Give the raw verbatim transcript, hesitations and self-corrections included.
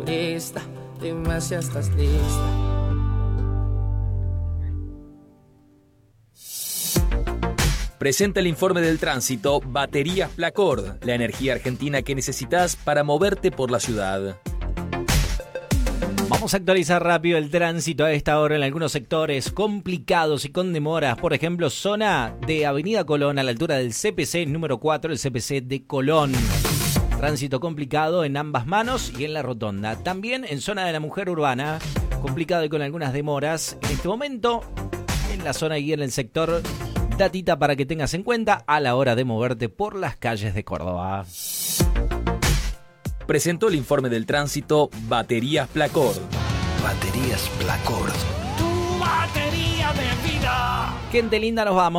Lista, dime si estás lista. Presenta el informe del tránsito Baterías Placord, la energía argentina que necesitas para moverte por la ciudad. Vamos a actualizar rápido el tránsito a esta hora en algunos sectores complicados y con demoras. Por ejemplo, zona de Avenida Colón a la altura del C P C número cuatro, el C P C de Colón. Tránsito complicado en ambas manos y en la rotonda. También en zona de la Mujer Urbana, complicado y con algunas demoras. En este momento, en la zona y en el sector, datita para que tengas en cuenta a la hora de moverte por las calles de Córdoba. Presentó el informe del tránsito Baterías Placord. Baterías Placord. Tu batería de vida. Gente linda, nos vamos.